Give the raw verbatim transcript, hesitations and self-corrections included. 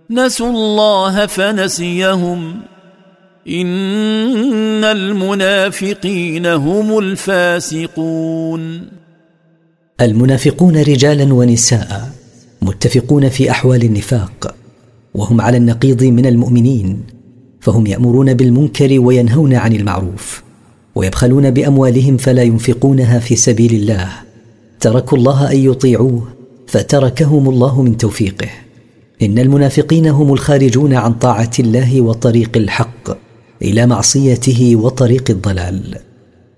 نسوا الله فنسيهم إن المنافقين هم الفاسقون. المنافقون رجالا ونساء متفقون في أحوال النفاق، وهم على النقيض من المؤمنين، فهم يأمرون بالمنكر وينهون عن المعروف، ويبخلون بأموالهم فلا ينفقونها في سبيل الله، تركوا الله أن يطيعوه فتركهم الله من توفيقه. إن المنافقين هم الخارجون عن طاعة الله وطريق الحق إلى معصيته وطريق الضلال.